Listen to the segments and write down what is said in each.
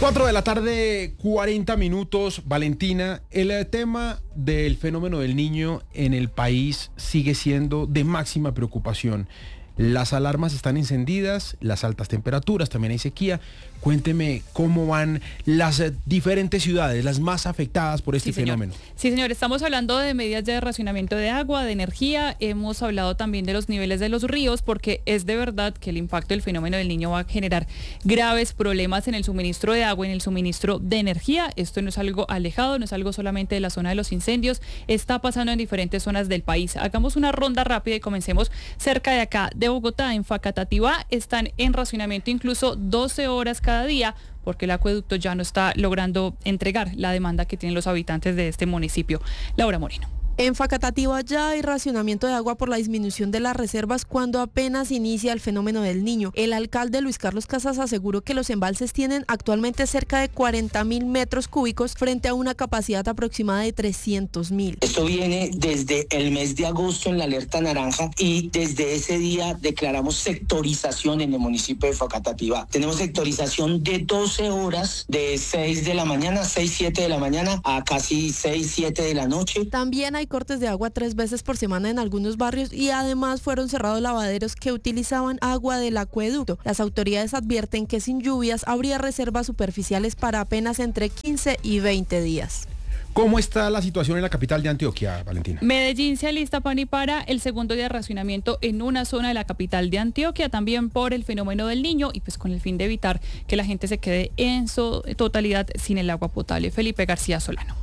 4 de la tarde, 40 minutos. Valentina, el tema del fenómeno del Niño en el país sigue siendo de máxima preocupación. Las alarmas están encendidas, las altas temperaturas, también hay sequía. Cuénteme cómo van las diferentes ciudades, las más afectadas por este fenómeno. Sí, señor, estamos hablando de medidas de racionamiento de agua, de energía. Hemos hablado también de los niveles de los ríos, porque es de verdad que el impacto del fenómeno del Niño va a generar graves problemas en el suministro de agua, en el suministro de energía. Esto no es algo alejado, no es algo solamente de la zona de los incendios, está pasando en diferentes zonas del país. Hagamos una ronda rápida y comencemos cerca de acá, de Bogotá. En Facatativá están en racionamiento incluso 12 horas cada día, porque el acueducto ya no está logrando entregar la demanda que tienen los habitantes de este municipio. Laura Moreno. En Facatativá ya hay racionamiento de agua por la disminución de las reservas cuando apenas inicia el fenómeno del Niño. El alcalde Luis Carlos Casas aseguró que los embalses tienen actualmente cerca de 40.000 metros cúbicos frente a una capacidad aproximada de 300.000. Esto viene desde el mes de agosto en la alerta naranja y desde ese día declaramos sectorización en el municipio de Facatativá. Tenemos sectorización de 12 horas de 6 de la mañana, 6, 7 de la mañana a casi 6, 7 de la noche. También hay cortes de agua 3 veces por semana en algunos barrios y además fueron cerrados lavaderos que utilizaban agua del acueducto. Las autoridades advierten que sin lluvias habría reservas superficiales para apenas entre 15 y 20 días. ¿Cómo está la situación en la capital de Antioquia, Valentina? Medellín se alista, Pani, para el segundo día de racionamiento en una zona de la capital de Antioquia, también por el fenómeno del Niño y pues con el fin de evitar que la gente se quede en su totalidad sin el agua potable. Felipe García Solano.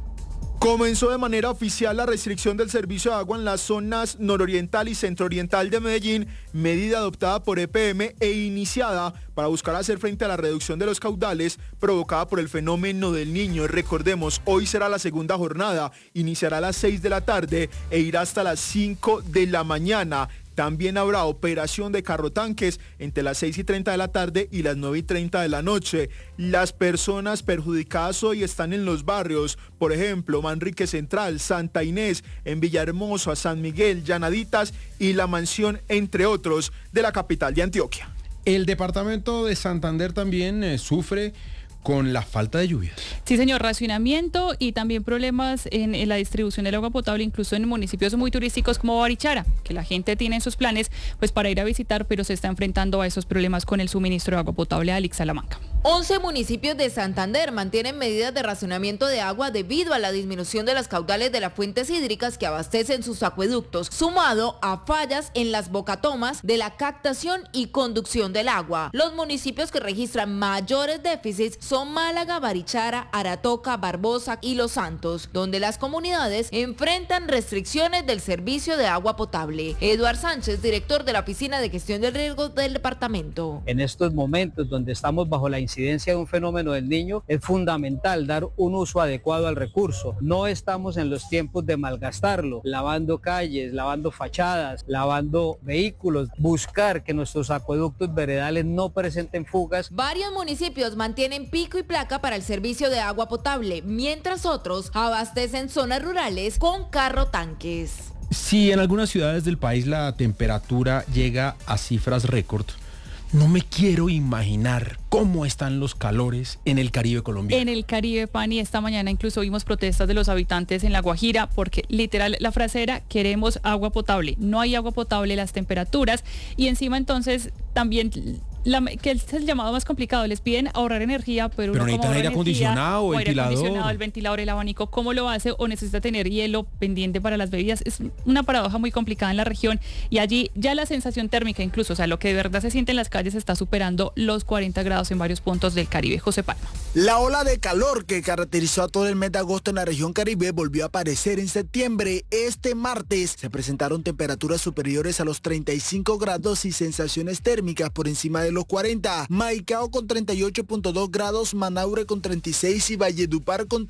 Comenzó de manera oficial la restricción del servicio de agua en las zonas nororiental y centrooriental de Medellín, medida adoptada por EPM e iniciada para buscar hacer frente a la reducción de los caudales provocada por el fenómeno del Niño. Recordemos, hoy será la segunda jornada, iniciará a las 6 de la tarde e irá hasta las 5 de la mañana. También habrá operación de carrotanques entre las 6:30 de la tarde y las 9:30 de la noche. Las personas perjudicadas hoy están en los barrios, por ejemplo, Manrique Central, Santa Inés, en Villahermosa, San Miguel, Llanaditas y La Mansión, entre otros, de la capital de Antioquia. El departamento de Santander también sufre con la falta de lluvias. Sí, señor, racionamiento y también problemas en la distribución del agua potable, incluso en municipios muy turísticos como Barichara, que la gente tiene en sus planes pues para ir a visitar, pero se está enfrentando a esos problemas con el suministro de agua potable. Alix Salamanca. 11 municipios de Santander mantienen medidas de racionamiento de agua debido a la disminución de las caudales de las fuentes hídricas que abastecen sus acueductos, sumado a fallas en las bocatomas de la captación y conducción del agua. Los municipios que registran mayores déficits son Málaga, Barichara, Aratoca, Barbosa y Los Santos, donde las comunidades enfrentan restricciones del servicio de agua potable. Eduard Sánchez, director de la Oficina de Gestión del Riesgo del departamento. En estos momentos donde estamos bajo la incidencia de un fenómeno del Niño, es fundamental dar un uso adecuado al recurso. No estamos en los tiempos de malgastarlo, lavando calles, lavando fachadas, lavando vehículos, buscar que nuestros acueductos veredales no presenten fugas. Varios municipios mantienen pico y placa para el servicio de agua potable, mientras otros abastecen zonas rurales con carrotanques. Si en algunas ciudades del país la temperatura llega a cifras récord, no me quiero imaginar cómo están los calores en el Caribe colombiano. En el Caribe, Pani, esta mañana incluso vimos protestas de los habitantes en La Guajira, porque literal la frase era: queremos agua potable. No hay agua potable, las temperaturas, y encima entonces también que es el llamado más complicado, les piden ahorrar energía, pero uno necesitan aire acondicionado o ventilador. El ventilador, el abanico, ¿cómo lo hace? O necesita tener hielo pendiente para las bebidas. Es una paradoja muy complicada en la región, y allí ya la sensación térmica incluso, o sea, lo que de verdad se siente en las calles, está superando los 40 grados en varios puntos del Caribe. José Palma. La ola de calor que caracterizó a todo el mes de agosto en la región Caribe volvió a aparecer en septiembre. Este martes se presentaron temperaturas superiores a los 35 grados y sensaciones térmicas por encima de los 40. Maicao con 38.2 grados, Manaure con 36 y Valledupar con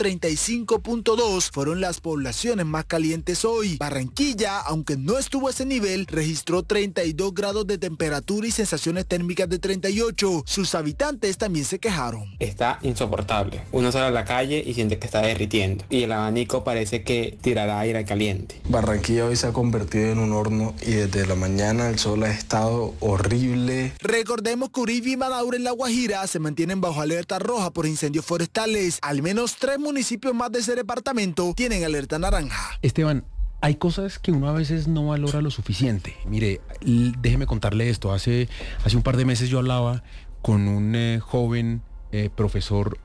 35.2 fueron las poblaciones más calientes hoy. Barranquilla, aunque no estuvo a ese nivel, registró 32 grados de temperatura y sensaciones térmicas de 38. Sus habitantes también se quejaron. Está insoportable. Uno sale a la calle y siente que está derritiendo, y el abanico parece que tirará aire caliente. Barranquilla hoy se ha convertido en un horno y desde la mañana el sol ha estado horrible. Récord Recordemos que Uribe y Manaure en La Guajira se mantienen bajo alerta roja por incendios forestales. Al menos 3 municipios más de ese departamento tienen alerta naranja. Esteban, hay cosas que uno a veces no valora lo suficiente. Mire, déjeme contarle esto. Hace un par de meses yo hablaba con un joven profesor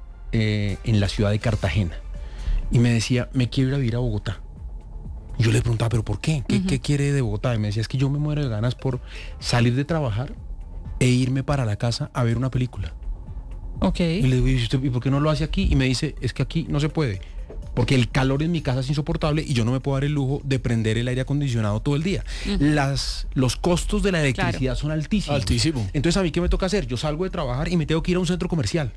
en la ciudad de Cartagena y me decía, me quiero ir a vivir a Bogotá. Y yo le preguntaba, ¿pero por qué? ¿Qué quiere de Bogotá? Y me decía, es que yo me muero de ganas por salir de trabajar e irme para la casa a ver una película. Ok. Y le digo, ¿y por qué no lo hace aquí? Y me dice, es que aquí no se puede, porque el calor en mi casa es insoportable y yo no me puedo dar el lujo de prender el aire acondicionado todo el día. Los costos de la electricidad son altísimos. Altísimo. Entonces, ¿a mí qué me toca hacer? Yo salgo de trabajar y me tengo que ir a un centro comercial,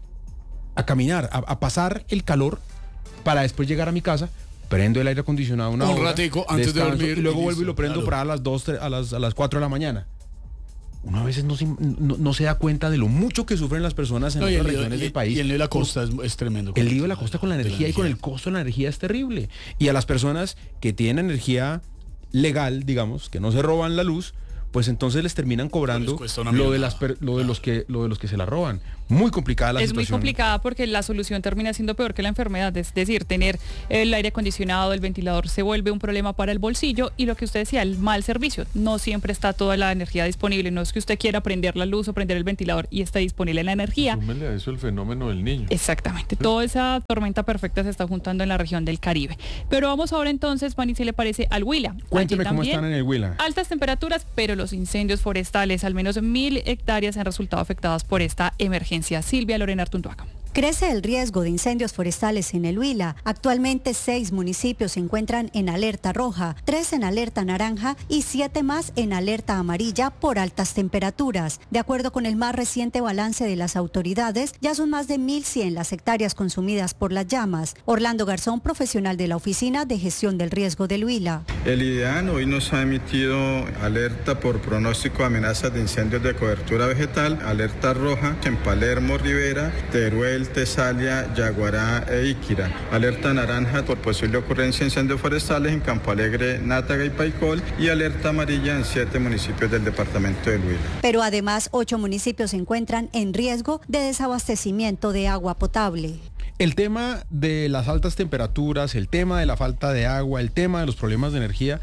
a caminar, a pasar el calor para después llegar a mi casa, prendo el aire acondicionado un ratico antes de dormir y luego vuelvo y lo prendo claro. para a las 2, a las 4 de la mañana. Uno a veces no se da cuenta de lo mucho que sufren las personas en otras regiones del país. Y el lío de la costa es tremendo. El lío de la costa con la energía y con el costo de la energía es terrible. Y a las personas que tienen energía legal, digamos, que no se roban la luz, pues entonces les terminan cobrando lo de los que se la roban. Muy complicada la situación. Es muy complicada porque la solución termina siendo peor que la enfermedad. Es decir, tener el aire acondicionado, el ventilador se vuelve un problema para el bolsillo y lo que usted decía, el mal servicio. No siempre está toda la energía disponible. No es que usted quiera prender la luz o prender el ventilador y está disponible la energía. Súmele a eso el fenómeno del Niño. Exactamente. Toda esa tormenta perfecta se está juntando en la región del Caribe. Pero vamos ahora entonces, Manny, si le parece, al Huila. Cuénteme cómo están en el Huila. Altas temperaturas, pero los incendios forestales, al menos 1.000 hectáreas han resultado afectadas por esta emergencia. Silvia Lorena Artuntuaca. Crece el riesgo de incendios forestales en el Huila. Actualmente 6 municipios se encuentran en alerta roja, 3 en alerta naranja y 7 más en alerta amarilla por altas temperaturas. De acuerdo con el más reciente balance de las autoridades, ya son más de 1.100 las hectáreas consumidas por las llamas. Orlando Garzón, profesional de la Oficina de Gestión del Riesgo del Huila. El IDEAN hoy nos ha emitido alerta por pronóstico de amenazas de incendios de cobertura vegetal, alerta roja en Palermo, Rivera, Teruel, Tesalia, Yaguará e Iquira. Alerta naranja por posible ocurrencia de incendios forestales en Campo Alegre, Nátaga y Paicol y alerta amarilla en 7 municipios del departamento del Huila. Pero además 8 municipios se encuentran en riesgo de desabastecimiento de agua potable. El tema de las altas temperaturas, el tema de la falta de agua, el tema de los problemas de energía,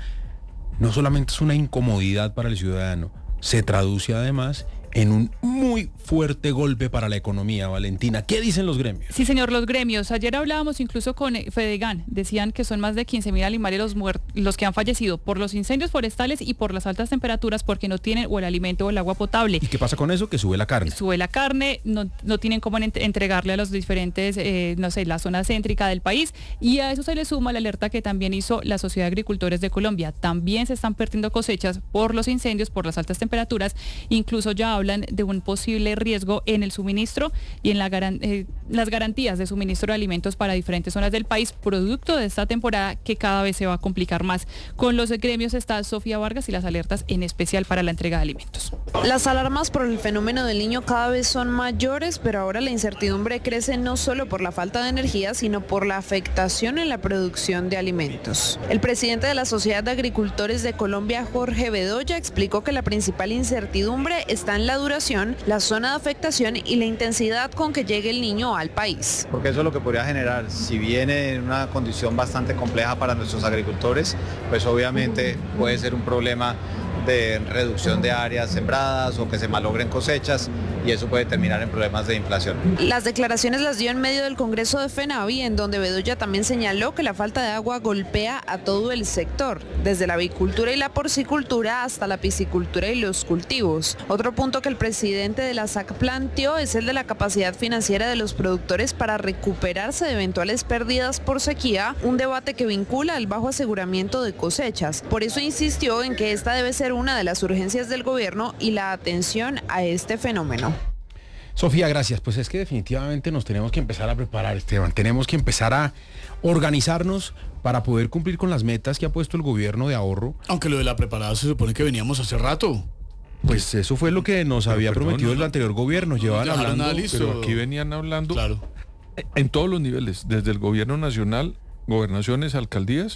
no solamente es una incomodidad para el ciudadano, se traduce además en un muy fuerte golpe para la economía. Valentina, ¿qué dicen los gremios? Sí, señor, los gremios. Ayer hablábamos incluso con Fedegan. Decían que son más de 15.000 animales los que han fallecido por los incendios forestales y por las altas temperaturas porque no tienen o el alimento o el agua potable. ¿Y qué pasa con eso? Que sube la carne. Sube la carne, no tienen cómo entregarle a los diferentes, la zona céntrica del país. Y a eso se le suma la alerta que también hizo la Sociedad de Agricultores de Colombia. También se están perdiendo cosechas por los incendios, por las altas temperaturas. Incluso ya hablan de un posible riesgo en el suministro y en las garantías de suministro de alimentos para diferentes zonas del país, producto de esta temporada que cada vez se va a complicar más. Con los gremios está Sofía Vargas y las alertas en especial para la entrega de alimentos. Las alarmas por el fenómeno del Niño cada vez son mayores, pero ahora la incertidumbre crece no solo por la falta de energía, sino por la afectación en la producción de alimentos. El presidente de la Sociedad de Agricultores de Colombia, Jorge Bedoya, explicó que la principal incertidumbre está en la duración, la zona de afectación y la intensidad con que llegue el Niño al país. Porque eso es lo que podría generar, si viene en una condición bastante compleja para nuestros agricultores, pues obviamente puede ser un problema de reducción de áreas sembradas o que se malogren cosechas y eso puede terminar en problemas de inflación. Las declaraciones las dio en medio del Congreso de FENAVI, en donde Bedoya también señaló que la falta de agua golpea a todo el sector, desde la avicultura y la porcicultura hasta la piscicultura y los cultivos. Otro punto que el presidente de la SAC planteó es el de la capacidad financiera de los productores para recuperarse de eventuales pérdidas por sequía, un debate que vincula el bajo aseguramiento de cosechas. Por eso insistió en que esta debe ser una de las urgencias del gobierno y la atención a este fenómeno. Sofía, gracias. Pues es que definitivamente nos tenemos que empezar a preparar, Esteban. Tenemos que empezar a organizarnos para poder cumplir con las metas que ha puesto el gobierno de ahorro. Aunque lo de la preparada se supone que veníamos hace rato. Pues eso fue lo que nos había prometido el anterior gobierno. Llevaban hablando, pero aquí venían hablando, claro, en todos los niveles, desde el gobierno nacional, gobernaciones, alcaldías,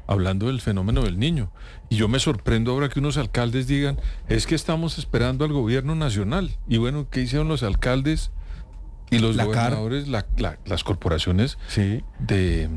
hablando del fenómeno del niño. Y yo me sorprendo ahora que unos alcaldes digan, es que estamos esperando al gobierno nacional. Y bueno, ¿qué hicieron los alcaldes y los gobernadores, las corporaciones de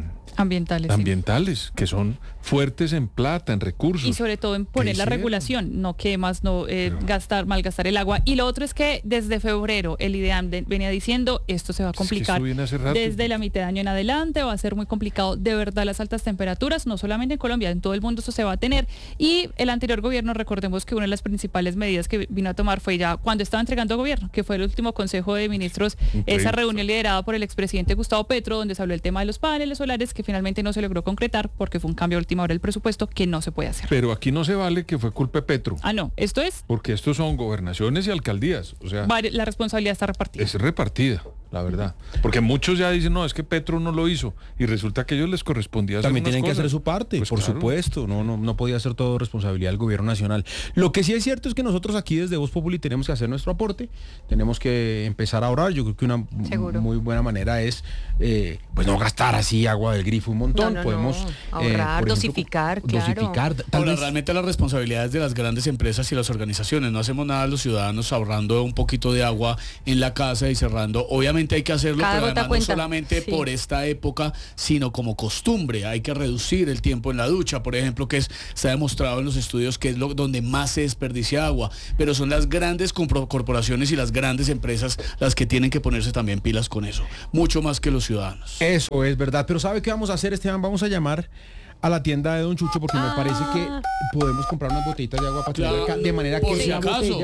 ambientales, que son fuertes en plata, en recursos? Y sobre todo en poner la regulación, no quemas, malgastar el agua. Y lo otro es que desde febrero el IDEAM venía diciendo, esto se va a complicar desde la mitad de año en adelante, va a ser muy complicado. De verdad, las altas temperaturas, no solamente en Colombia, en todo el mundo eso se va a tener. Y el anterior gobierno, recordemos que una de las principales medidas que vino a tomar fue ya cuando estaba entregando gobierno, que fue el último Consejo de Ministros, esa reunión liderada por el expresidente Gustavo Petro, donde se habló el tema de los paneles solares, que finalmente no se logró concretar porque fue un cambio a última hora del presupuesto que no se puede hacer. Pero aquí no se vale que fue culpa de Petro. No, esto es... Porque estos son gobernaciones y alcaldías, o sea... La responsabilidad está repartida. Es repartida, la verdad. Porque muchos ya dicen, no, es que Petro no lo hizo, y resulta que a ellos les correspondía hacer también tienen cosas. Que hacer su parte, pues por claro. supuesto, no podía ser todo responsabilidad del gobierno nacional. Lo que sí es cierto es que nosotros aquí desde Voz Populi tenemos que hacer nuestro aporte, tenemos que empezar a ahorrar. Yo creo que una muy buena manera es pues no gastar así agua del grifo un montón. Podemos ahorrar, por ejemplo, dosificar. Ahora, realmente la responsabilidad es de las grandes empresas y las organizaciones. No hacemos nada los ciudadanos ahorrando un poquito de agua en la casa y cerrando. Obviamente hay que hacerlo, pero además no solamente por esta época, sino como costumbre. Hay que reducir el tiempo en la ducha, por ejemplo, que se ha demostrado en los estudios que es donde más se desperdicia agua. Pero son las grandes corporaciones y las grandes empresas las que tienen que ponerse también pilas con eso. Mucho más que los ciudadanos. Eso es verdad. Pero ¿sabe qué vamos a hacer, Esteban? Vamos a llamar a la tienda de Don Chucho porque me parece que podemos comprar unas botellitas de agua para que de manera que si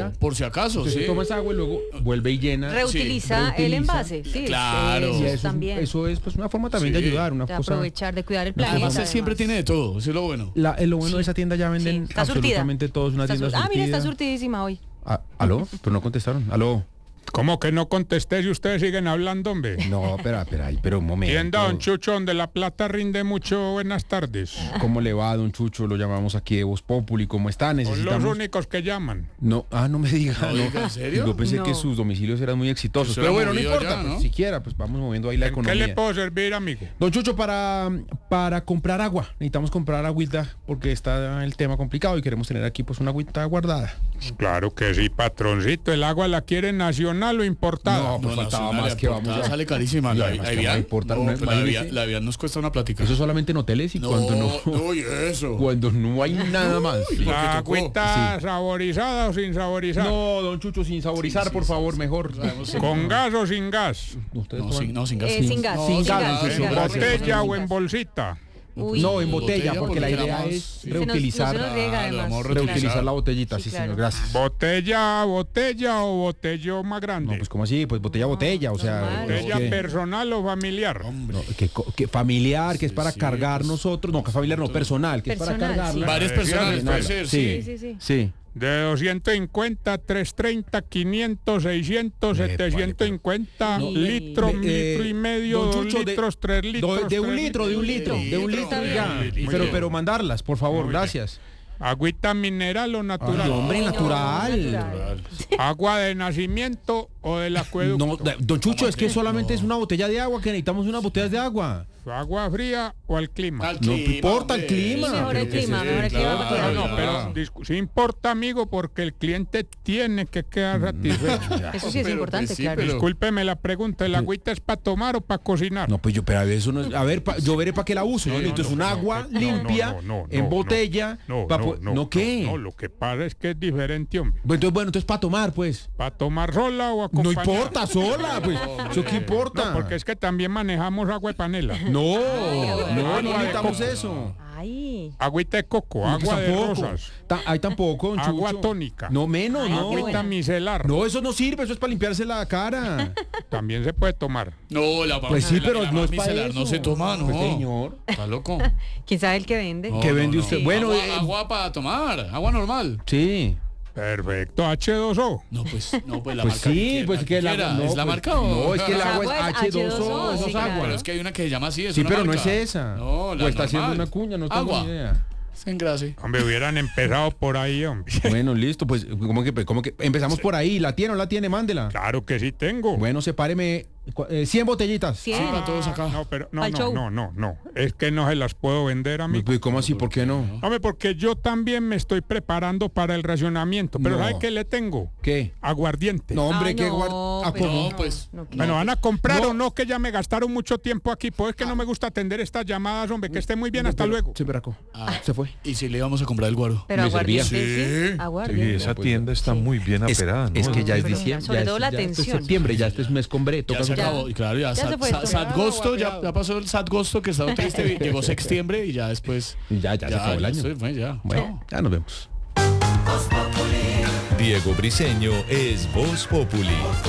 acaso, sí. Toma esa agua y luego vuelve y llena. Reutiliza el envase. Sí, claro. Eso es pues una forma también de ayudar, de aprovechar, de cuidar el planeta. Además siempre tiene de todo, eso es lo bueno. Lo bueno de esa tienda ya venden absolutamente todo, es una tienda surtida. Mira, está surtidísima hoy. ¿Aló? Pero no contestaron. ¿Aló? ¿Cómo que no contesté si ustedes siguen hablando, hombre? No, pero un momento. Tienda Don Chucho, donde la plata rinde mucho. Buenas tardes. ¿Cómo le va, Don Chucho? Lo llamamos aquí de Voz Populi. ¿Cómo está? Son los únicos que llaman. No me diga. ¿En serio? Yo pensé que sus domicilios eran muy exitosos. Pero bueno, no importa. Pues, siquiera, pues vamos moviendo ahí la economía. ¿Qué le puedo servir, amigo? Don Chucho, para comprar agua. Necesitamos comprar agüita porque está el tema complicado y queremos tener aquí pues una agüita guardada. Claro que sí, patroncito. ¿El agua la quiere nacional o importada? No, pues faltaba más que vamos a... Sale carísima. La vial nos cuesta una plática. Eso solamente en hoteles y cuando no hay nada más. ¿La agüita saborizada o sin saborizar? No, Don Chucho, sin saborizar, por favor, mejor. ¿Con gas o sin gas? Sin gas. Sin gas. ¿En botella o en bolsita? No, en botella, porque la idea es reutilizar, reutilizar la botellita, sí, señor, gracias. ¿Botella o botellón más grande? No, pues como así, pues botella, o sea... ¿Botella personal o familiar? No, que familiar, que es para cargar nosotros, no, que familiar no, personal, que es para cargarla. Varias personas, puede ser, sí. De 250, 330, 500, 600, 750 litros, litro y medio, 2 litros, 3 litros. De un litro ya. Pero mandarlas, por favor, gracias. ¿Agüita mineral o natural? Hombre, natural. ¿Agua de nacimiento o del acueducto? No, Don Chucho, es que solamente es una botella de agua, que necesitamos unas botellas de agua. ¿Agua fría o al clima? No importa el clima. Mejor el clima. Pero sí importa, amigo, porque el cliente tiene que quedar satisfecho. Eso sí es importante, claro. Discúlpeme la pregunta, ¿el agüita es para tomar o para cocinar? No, pues pero eso no es... A ver, yo veré para qué la uso. Entonces un agua limpia, en botella... ¿Qué? No, lo que pasa es que es diferente, hombre. Entonces para tomar, pues. ¿Para tomar sola o acompañada? No importa, sola, pues. ¿Eso qué importa? No, porque es que también manejamos agua de panela. No necesitamos eso. Agüita de coco, agua de rosas. Ahí tampoco, Don Agua Chucho. tónica. No, menos, no. Agüita micelar. No, eso no sirve, eso es para limpiarse la cara. También se puede tomar. No, la pues sí, pero no es para micelar, eso. No se toma, no. Pues, señor. Está loco. ¿Quién sabe el que vende? ¿Qué vende usted? Sí. Bueno, agua para tomar, agua normal. Sí. Perfecto, H2O. No, pues la pues marca. Sí, pues que el agua. ¿Es la marca o? No, es que el agua es H2O, eso es agua. Pero es que hay una que se llama así. Sí, pero no es esa. No, la o está haciendo una cuña, no tengo ni idea. Sin gracia. Hombre, hubieran empezado por ahí, hombre. Bueno, listo, pues, ¿cómo que empezamos por ahí? ¿La tiene o la tiene? Mándela. Claro que sí tengo. Bueno, sepáreme 100 botellitas. 100. Sí, para todos acá. No, pero Al show. no. Es que no se las puedo vender a mí. ¿Cómo así? ¿Por qué no? Hombre, porque yo también me estoy preparando para el racionamiento. Pero No. ¿sabe qué le tengo? ¿Qué? Aguardiente. No, hombre, Ay, ¿qué no, pero ¿cómo? No, pues. Bueno, ¿van a comprar No. o no? Que ya me gastaron mucho tiempo aquí. Pues es que no me gusta atender estas llamadas, hombre. Que esté muy bien, hasta luego. Se berracó. Se fue. ¿Y si le íbamos a comprar el guaro? Pero Me aguardiente, servía. sí. Aguardiente. Sí, esa tienda está muy bien aperada, ¿no? Es que ya es Pero diciembre. sobre ya todo es- la ya esto es tensión. septiembre, ya este es mes con bre. Ya Toca se sacar. acabó, y claro, ya, Ya se fue esto. Sadgosto, ya pasó el Sadgosto que estaba triste, llegó septiembre y ya después. Y ya se acabó el año. Ya. Bueno, ya nos vemos. Diego Briseño es Voz Populi.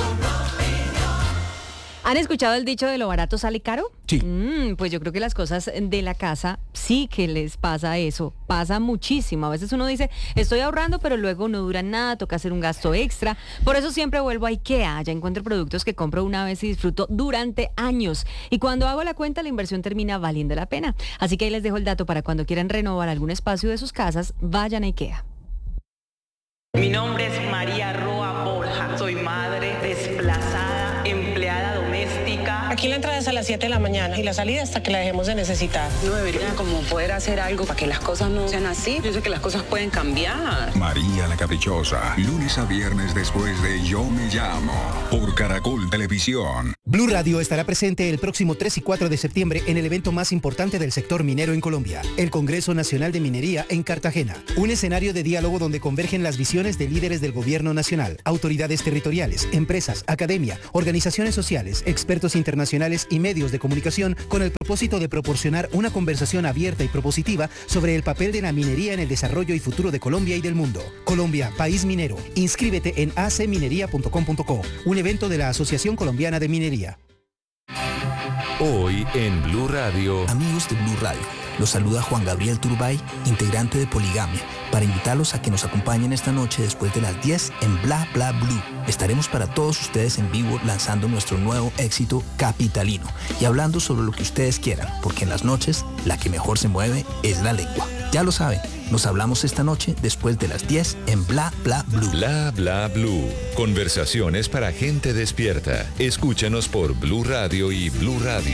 ¿Han escuchado el dicho de lo barato sale caro? Sí. Pues yo creo que las cosas de la casa sí que les pasa eso. Pasa muchísimo. A veces uno dice, estoy ahorrando, pero luego no dura nada, toca hacer un gasto extra. Por eso siempre vuelvo a IKEA. Ya encuentro productos que compro una vez y disfruto durante años. Y cuando hago la cuenta, la inversión termina valiendo la pena. Así que ahí les dejo el dato para cuando quieran renovar algún espacio de sus casas, vayan a IKEA. Mi nombre es María Roa Borja. Soy madre desplazada, empleada doméstica. Aquí la entrada es a las 7 de la mañana y la salida hasta que la dejemos de necesitar. No debería como poder hacer algo para que las cosas no sean así. Yo sé que las cosas pueden cambiar. María la Caprichosa, lunes a viernes después de Yo Me Llamo, por Caracol Televisión. Blue Radio estará presente el próximo 3 y 4 de septiembre en el evento más importante del sector minero en Colombia, el Congreso Nacional de Minería en Cartagena. Un escenario de diálogo donde convergen las visiones de líderes del gobierno nacional, autoridades territoriales, empresas, academia, organizaciones sociales, expertos internacionales y medios de comunicación con el propósito de proporcionar una conversación abierta y propositiva sobre el papel de la minería en el desarrollo y futuro de Colombia y del mundo. Colombia, país minero. Inscríbete en acminería.com.co, un evento de la Asociación Colombiana de Minería. Hoy en Blue Radio. Amigos de Blue Radio, los saluda Juan Gabriel Turbay, integrante de Poligamia, para invitarlos a que nos acompañen esta noche después de las 10 en Bla Bla Blue. Estaremos para todos ustedes en vivo lanzando nuestro nuevo éxito Capitalino y hablando sobre lo que ustedes quieran, porque en las noches la que mejor se mueve es la lengua. Ya lo saben, nos hablamos esta noche después de las 10 en Bla Bla Blue. Bla Bla Blue. Conversaciones para gente despierta. Escúchanos por Blue Radio y bluradio.com.